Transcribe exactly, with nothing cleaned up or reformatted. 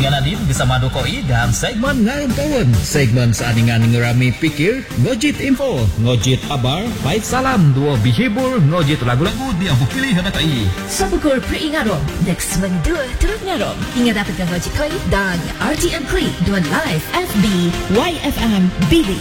Dengan Nadine bersama Dokoi dan segmen Ngarang Tahun. Segmen seadingan ngerami pikir, ngojit info, ngojit kabar, baik salam, dua bihibur, ngojit lagu-lagu dia aku pilih hadakai. Sabukur peringarom, next mendua turut ngarom. Ingat dapatkan ngojit koi dan R T M Klik dua live F B Y F M Billy.